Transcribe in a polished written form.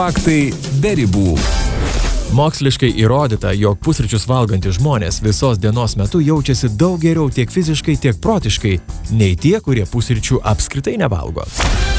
Faktai be ribų. Moksliškai įrodyta, jog pusryčius valgantys žmonės visos dienos metu jaučiasi daug geriau tiek fiziškai, tiek protiškai, nei tie, kurie pusryčių apskritai nevalgo.